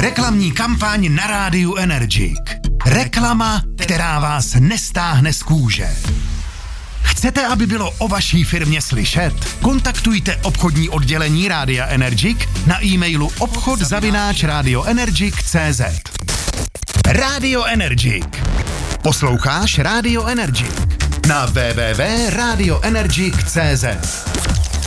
Reklamní kampaň na rádiu Energik. Reklama, která vás nestáhne z kůže. Chcete, aby bylo o vaší firmě slyšet? Kontaktujte obchodní oddělení Rádia Energik na e-mailu obchod@radioenergik.cz. Radio Energik. Posloucháš Radio Energik na www.radioenergik.cz.